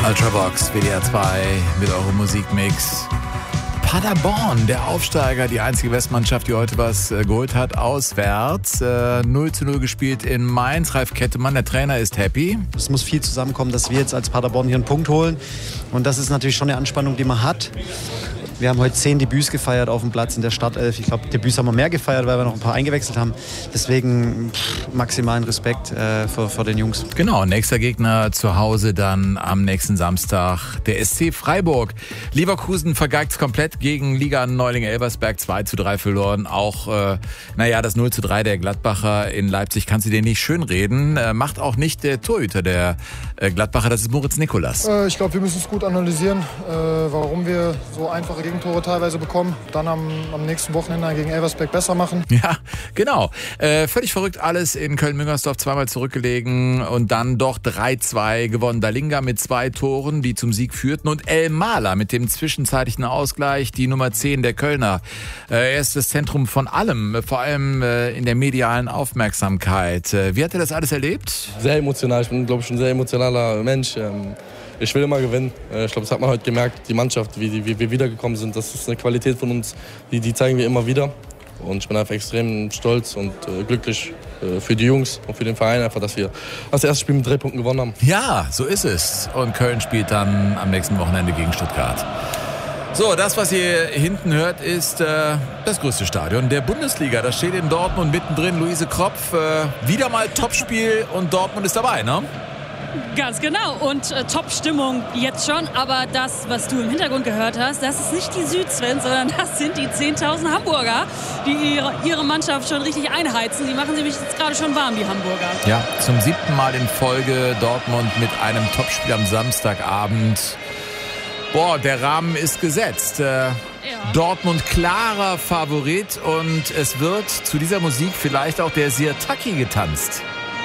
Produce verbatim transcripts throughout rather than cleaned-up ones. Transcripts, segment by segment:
Ultravox, W D R zwei mit eurem Musikmix. Paderborn, der Aufsteiger, die einzige Westmannschaft, die heute was äh, geholt hat, auswärts. Äh, null zu null gespielt in Mainz. Ralf Kettemann, der Trainer, ist happy. Es muss viel zusammenkommen, dass wir jetzt als Paderborn hier einen Punkt holen. Und das ist natürlich schon eine Anspannung, die man hat. Wir haben heute zehn Debüts gefeiert auf dem Platz in der Startelf. Ich glaube, Debüts haben wir mehr gefeiert, weil wir noch ein paar eingewechselt haben. Deswegen pff, maximalen Respekt äh, vor, vor den Jungs. Genau, nächster Gegner zu Hause dann am nächsten Samstag der S C Freiburg. Leverkusen vergeigt komplett gegen Liga-Neuling-Elversberg zwei zu drei verloren. Auch, äh, naja, das null zu drei der Gladbacher in Leipzig kannst du dir nicht schönreden. Äh, macht auch nicht der Torhüter der äh, Gladbacher, das ist Moritz Nikolas. Äh, ich glaube, wir müssen es gut analysieren, äh, warum wir so einfache Gegentore teilweise bekommen. Dann am, am nächsten Wochenende gegen Elversberg besser machen. Ja, genau. Äh, völlig verrückt alles in Köln-Müngersdorf, zweimal zurückgelegen und dann doch drei zwei gewonnen. Dalinga mit zwei Toren, die zum Sieg führten, und El Mala mit dem zwischenzeitlichen Ausgleich, die Nummer zehn der Kölner. Äh, er ist das Zentrum von allem, vor allem äh, in der medialen Aufmerksamkeit. Äh, wie hat er das alles erlebt? Sehr emotional. Ich bin, glaube ich, ein sehr emotionaler Mensch. Ähm Ich will immer gewinnen. Ich glaube, das hat man heute gemerkt, die Mannschaft, wie, die, wie wir wiedergekommen sind. Das ist eine Qualität von uns, die, die zeigen wir immer wieder. Und ich bin einfach extrem stolz und äh, glücklich äh, für die Jungs und für den Verein, einfach, dass wir das erste Spiel mit drei Punkten gewonnen haben. Ja, so ist es. Und Köln spielt dann am nächsten Wochenende gegen Stuttgart. So, das, was ihr hinten hört, ist äh, das größte Stadion der Bundesliga. Das steht in Dortmund mittendrin. Luise Kropf, äh, wieder mal Topspiel und Dortmund ist dabei, ne? Ganz genau, und äh, Top-Stimmung jetzt schon, aber das, was du im Hintergrund gehört hast, das ist nicht die Süd-Sven, sondern das sind die zehntausend Hamburger, die ihre, ihre Mannschaft schon richtig einheizen. Die machen sie nämlich jetzt gerade schon warm, die Hamburger. Ja, zum siebten Mal in Folge Dortmund mit einem Topspiel am Samstagabend. Boah, der Rahmen ist gesetzt. Äh, ja. Dortmund klarer Favorit, und es wird zu dieser Musik vielleicht auch der Sirtaki getanzt.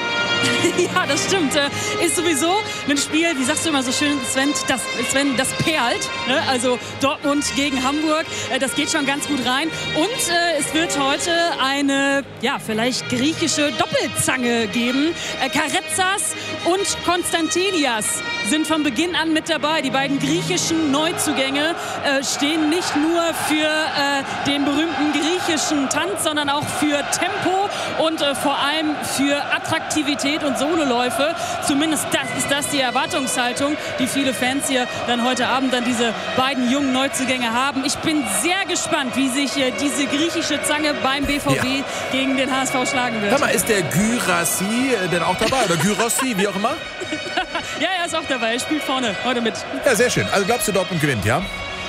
Ja, das stimmt. Ist sowieso ein Spiel, wie sagst du immer so schön, Sven, das, Sven, das perlt. Ne? Also Dortmund gegen Hamburg, das geht schon ganz gut rein. Und äh, es wird heute eine, ja, vielleicht griechische Doppelzange geben. Äh, Karetsas und Konstantinias sind von Beginn an mit dabei. Die beiden griechischen Neuzugänge äh, stehen nicht nur für äh, den berühmten griechischen Tanz, sondern auch für Tempo und äh, vor allem für Attraktivität und Sololäufe. Zumindest das ist das die Erwartungshaltung, die viele Fans hier dann heute Abend an diese beiden jungen Neuzugänge haben. Ich bin sehr gespannt, wie sich äh, diese griechische Zange beim B V B ja. gegen den H S V schlagen wird. Sag mal, ist der Gyrassi äh, denn auch dabei? Oder Gyrossi, wie auch immer? Ja, er ist auch dabei. Er spielt vorne heute mit. Ja, sehr schön. Also glaubst du, Dortmund gewinnt, ja?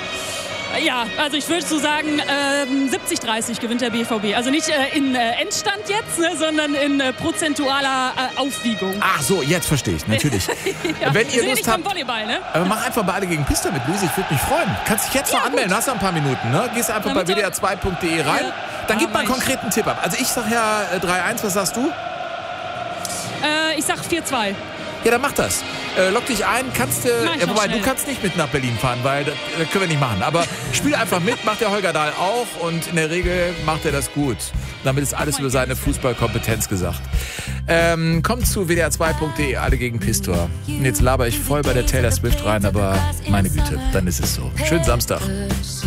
Ja, also ich würde so sagen, ähm, siebzig dreißig gewinnt der B V B. Also nicht äh, in äh, Endstand jetzt, ne, sondern in äh, prozentualer äh, Aufwiegung. Ach so, jetzt verstehe ich, natürlich. Ja, wenn ihr Lust nicht habt, vom Volleyball, ne? Aber mach einfach bei Alle gegen Pista mit, Luise, ich würde mich freuen. Kannst dich jetzt noch ja, anmelden, gut. hast noch ein paar Minuten, ne? Gehst einfach Damit bei w d r zwei punkt d e rein, ja, dann gib mal einen ich. konkreten Tipp ab. Also ich sag ja äh, drei eins, was sagst du? Äh, ich sag vier zwei. Ja, dann mach das. Äh, log dich ein, kannst du, Mach ich ja, noch wobei schnell. du kannst nicht mit nach Berlin fahren, weil das, das können wir nicht machen. Aber spiel einfach mit, macht der Holger Dahl auch, und in der Regel macht er das gut. Damit ist alles über seine Fußballkompetenz gesagt. Ähm, kommt zu w d r zwei punkt d e, Alle gegen Pistor. Und jetzt laber ich voll bei der Taylor Swift rein, aber meine Güte, dann ist es so. Schönen Samstag.